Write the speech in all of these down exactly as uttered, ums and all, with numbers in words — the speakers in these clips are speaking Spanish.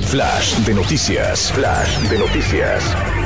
Flash de noticias. Flash de noticias.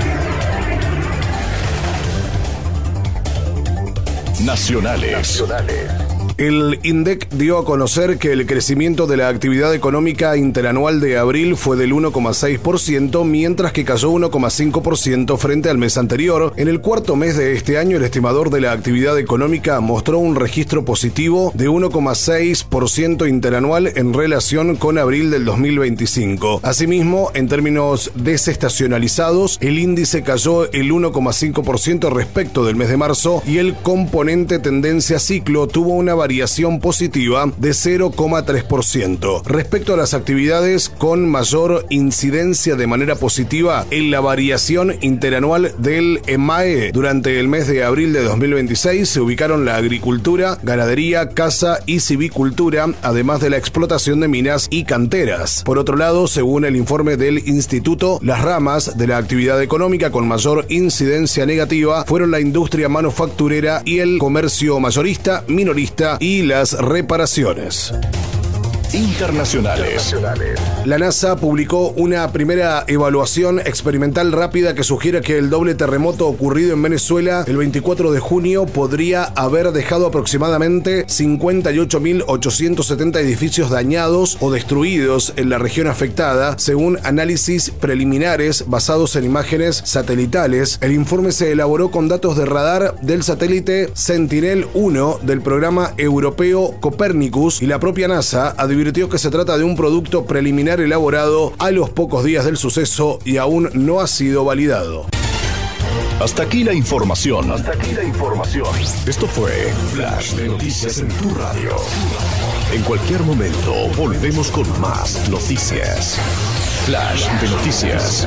Nacionales. Nacionales. El INDEC dio a conocer que el crecimiento de la actividad económica interanual de abril fue del uno coma seis por ciento, mientras que cayó uno coma cinco por ciento frente al mes anterior. En el cuarto mes de este año, el estimador de la actividad económica mostró un registro positivo de uno coma seis por ciento interanual en relación con abril del dos mil veinticinco. Asimismo, en términos desestacionalizados, el índice cayó el uno coma cinco por ciento respecto del mes de marzo y el componente tendencia ciclo tuvo una variación positiva de cero coma tres por ciento. Respecto a las actividades con mayor incidencia de manera positiva en la variación interanual del E M A E, durante el mes de abril de dos mil veintiséis se ubicaron la agricultura, ganadería, caza y silvicultura, además de la explotación de minas y canteras. Por otro lado, según el informe del instituto, las ramas de la actividad económica con mayor incidencia negativa fueron la industria manufacturera y el comercio mayorista, minorista y las reparaciones. Internacionales. La NASA publicó una primera evaluación experimental rápida que sugiere que el doble terremoto ocurrido en Venezuela el veinticuatro de junio podría haber dejado aproximadamente cincuenta y ocho mil ochocientos setenta edificios dañados o destruidos en la región afectada, según análisis preliminares basados en imágenes satelitales. El informe se elaboró con datos de radar del satélite Sentinel uno del programa europeo Copernicus, y la propia NASA advirtió que se trata de un producto preliminar elaborado a los pocos días del suceso y aún no ha sido validado. Hasta aquí la información. Hasta aquí la información. Esto fue Flash de Noticias en tu radio. En cualquier momento volvemos con más noticias. Flash de Noticias.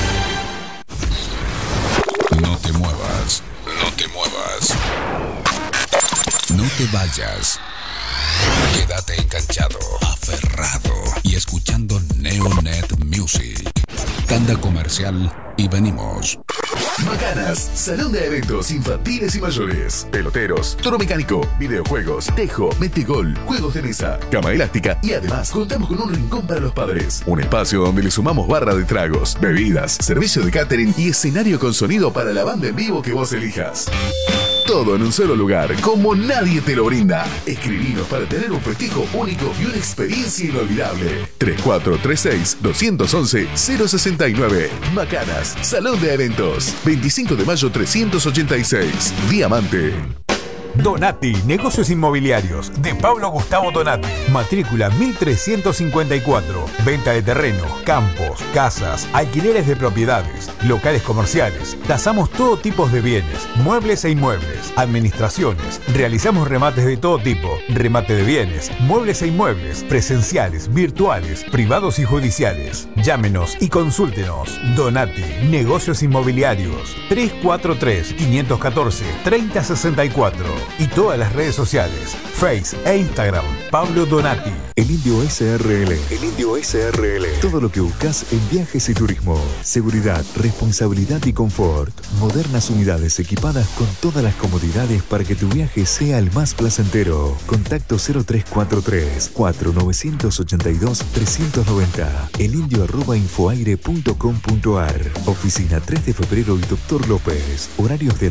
No te muevas. No te muevas. No te vayas. Quédate enganchado, aferrado y escuchando Neonet Music. Tanda comercial y venimos. Macanas, salón de eventos infantiles y mayores, peloteros, toro mecánico, videojuegos, tejo, metegol, juegos de mesa, cama elástica y además contamos con un rincón para los padres. Un espacio donde le sumamos barra de tragos, bebidas, servicio de catering y escenario con sonido para la banda en vivo que vos elijas. Todo en un solo lugar, como nadie te lo brinda. Escribinos para tener un festejo único y una experiencia inolvidable. tres cuatro tres seis, dos once, cero seis nueve. Macanas, Salón de Eventos. veinticinco de mayo trescientos ochenta y seis. Diamante. Donati, Negocios Inmobiliarios, de Pablo Gustavo Donati. Matrícula mil trescientos cincuenta y cuatro. Venta de terrenos, campos, casas, alquileres de propiedades, locales comerciales. Tasamos todo tipo de bienes, muebles e inmuebles, administraciones. Realizamos remates de todo tipo, remate de bienes, muebles e inmuebles, presenciales, virtuales, privados y judiciales. Llámenos y consúltenos. Donati, Negocios Inmobiliarios. tres cuatro tres, cinco uno cuatro, tres cero seis cuatro. Y todas las redes sociales, Face e Instagram, Pablo Donati. El Indio S R L. El Indio S R L. Todo lo que buscas en viajes y turismo. Seguridad, responsabilidad y confort. Modernas unidades equipadas con todas las comodidades para que tu viaje sea el más placentero. Contacto cero tres cuatro tres, cuatro nueve ocho dos, tres nueve cero. elindio arroba infoaire punto com punto ar. Oficina tres de febrero y Doctor López. Horarios de